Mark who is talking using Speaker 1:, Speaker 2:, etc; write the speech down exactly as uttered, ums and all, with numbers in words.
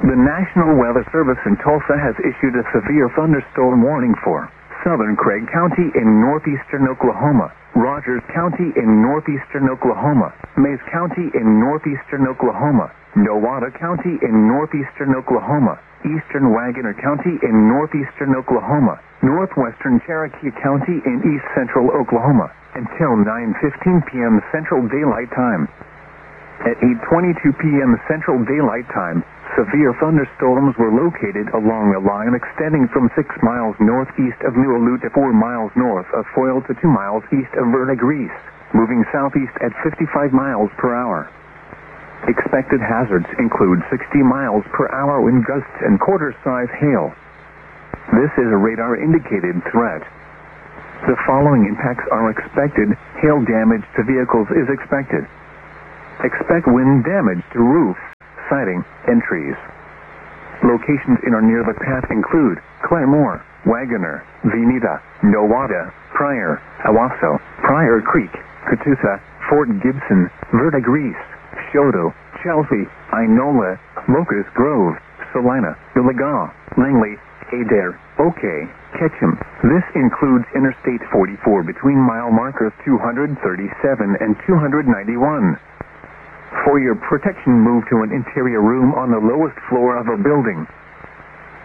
Speaker 1: The National Weather Service in Tulsa has issued a severe thunderstorm warning for southern Craig County in northeastern Oklahoma, Rogers County in northeastern Oklahoma, Mays County in northeastern Oklahoma, Nowata County in northeastern Oklahoma, eastern Wagoner County in northeastern Oklahoma, northwestern Cherokee County in east central Oklahoma, until nine fifteen p.m. Central Daylight Time. At eight twenty-two p.m. Central Daylight Time, severe thunderstorms were located along a line extending from six miles northeast of New Alute to four miles north of Foyle to two miles east of Verdigris, moving southeast at fifty-five miles per hour. Expected hazards include sixty miles per hour wind gusts and quarter-size hail. This is a radar-indicated threat. The following impacts are expected. Hail damage to vehicles is expected. Expect wind damage to roofs, siding, and trees. Locations in or near the path include Claremore, Wagoner, Veneta, Nowata, Pryor, Owasso, Pryor Creek, Catoosa, Fort Gibson, Verdigris, Choteau, Chelsea, Inola, Locust Grove, Salina, Villaga, Langley, Adair, Oakey, Ketchum. This includes Interstate forty-four between mile markers two hundred thirty-seven and two hundred ninety-one. For your protection, move to an interior room on the lowest floor of a building.